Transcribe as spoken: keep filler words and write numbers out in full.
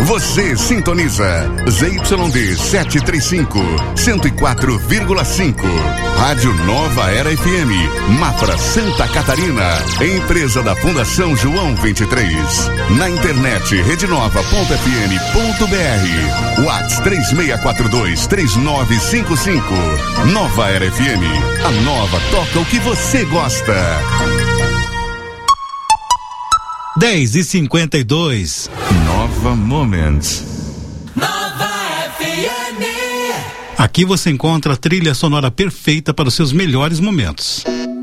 Você sintoniza Z Y D setecentos e trinta e cinco, cento e quatro vírgula cinco. Rádio Nova Era F M, Mafra, Santa Catarina. Empresa da Fundação João vinte e três. Na internet rede nova ponto f m ponto b r. WhatsApp três seis quatro dois, três nove cinco cinco. Nova Era F M. A nova toca o que você gosta. dez e cinquenta e dois. Nova Moments. Nova F M. Aqui você encontra a trilha sonora perfeita para os seus melhores momentos.